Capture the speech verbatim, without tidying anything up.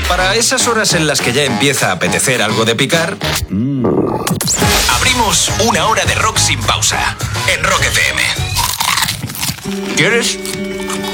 Para esas horas en las que ya empieza a apetecer algo de picar, mm. abrimos una hora de rock sin pausa en Rock F M. ¿Quieres?